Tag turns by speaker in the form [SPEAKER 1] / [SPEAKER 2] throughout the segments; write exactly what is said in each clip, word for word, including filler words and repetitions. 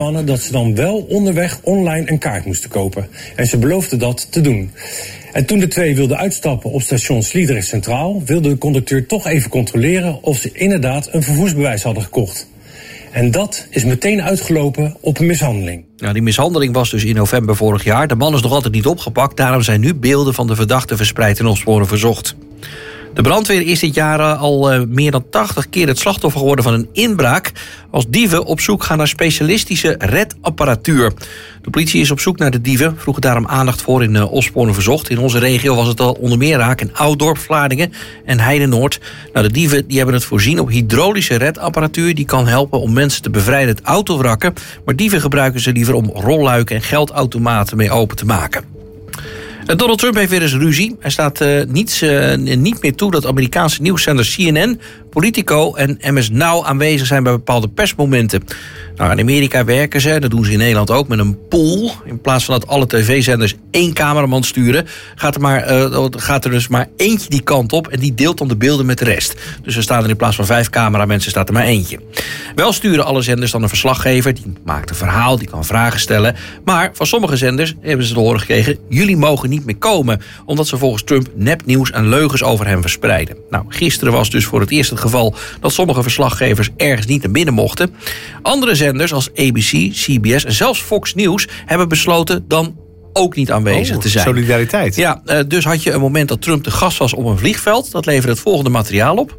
[SPEAKER 1] dat ze dan wel onderweg online een kaart moesten kopen. En ze beloofden dat te doen. En toen de twee wilden uitstappen op station Sliedrecht Centraal, wilde de conducteur toch even controleren of ze inderdaad een vervoersbewijs hadden gekocht. En dat is meteen uitgelopen op een mishandeling.
[SPEAKER 2] Nou, die mishandeling was dus in november vorig jaar. De man is nog altijd niet opgepakt. Daarom zijn nu beelden van de verdachte verspreid in Opsporen Verzocht. De brandweer is dit jaar al uh, meer dan tachtig keer het slachtoffer geworden van een inbraak, als dieven op zoek gaan naar specialistische redapparatuur. De politie is op zoek naar de dieven, vroegen daarom aandacht voor in uh, Opsporen Verzocht. In onze regio was het al onder meer raak in Ouddorp, Vlaardingen en Heidenoord. Nou, de dieven die hebben het voorzien op hydraulische redapparatuur. Die kan helpen om mensen te bevrijden uit autowrakken. Maar dieven gebruiken ze liever om rolluiken en geldautomaten mee open te maken. Donald Trump heeft weer eens ruzie. Hij staat uh, niets, uh, niet meer toe dat Amerikaanse nieuwszenders C N N, Politico en M S Now aanwezig zijn bij bepaalde persmomenten. Nou, in Amerika werken ze, dat doen ze in Nederland ook, met een pool. In plaats van dat alle tv-zenders één cameraman sturen, gaat er, maar, uh, gaat er dus maar eentje die kant op en die deelt dan de beelden met de rest. Dus er staan er in plaats van vijf cameramensen staat er maar eentje. Wel sturen alle zenders dan een verslaggever, die maakt een verhaal, die kan vragen stellen. Maar van sommige zenders hebben ze te horen gekregen, jullie mogen niet meer komen, omdat ze volgens Trump nepnieuws en leugens over hem verspreiden. Nou, gisteren was dus voor het eerst het geval dat sommige verslaggevers ergens niet naar binnen mochten. Andere zenders als A B C, C B S en zelfs Fox News hebben besloten dan ook niet aanwezig
[SPEAKER 3] oh,
[SPEAKER 2] te zijn.
[SPEAKER 3] Solidariteit.
[SPEAKER 2] Ja, dus had je een moment dat Trump te gast was op een vliegveld. Dat leverde het volgende materiaal op.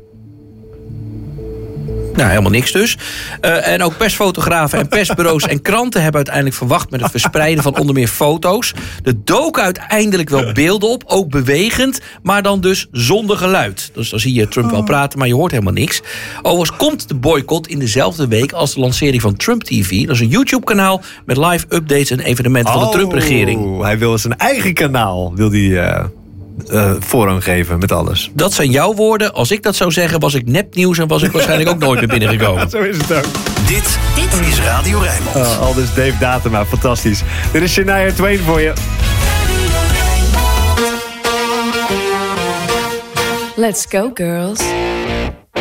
[SPEAKER 2] Nou, helemaal niks dus. Uh, en ook persfotografen en persbureaus en kranten hebben uiteindelijk verwacht met het verspreiden van onder meer foto's. Er doken uiteindelijk wel beelden op, ook bewegend, maar dan dus zonder geluid. Dus dan zie je Trump wel praten, maar je hoort helemaal niks. Overigens komt de boycott in dezelfde week als de lancering van Trump T V. Dat is een YouTube-kanaal met live updates en evenementen van de Trump-regering.
[SPEAKER 3] Hij wil zijn eigen kanaal, wil die... Uh... Uh, voorrang geven met alles.
[SPEAKER 2] Dat zijn jouw woorden. Als ik dat zou zeggen, was ik nepnieuws en was ik waarschijnlijk ook nooit meer binnengekomen.
[SPEAKER 3] Zo is het ook.
[SPEAKER 4] Dit, dit is Radio Rijnmond.
[SPEAKER 3] Uh, al dus Dave Datema, fantastisch. Dit is Shania Twain voor je.
[SPEAKER 5] Let's go, girls.